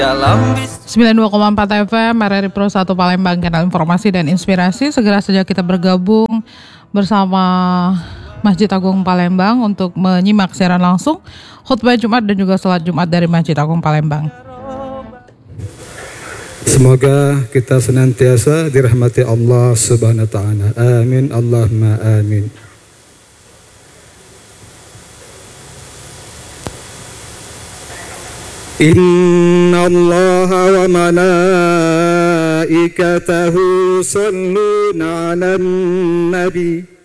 92,4 FM RRI Pro 1 Palembang, kanal informasi dan inspirasi. Segera saja kita bergabung bersama Masjid Agung Palembang untuk menyimak siaran langsung khutbah Jumat dan juga salat Jumat dari Masjid Agung Palembang. Semoga kita senantiasa dirahmati Allah Subhanahu wa taala. Amin, Allahumma amin. Inna Allaha wa malaikatahu yusholluna 'alan nabi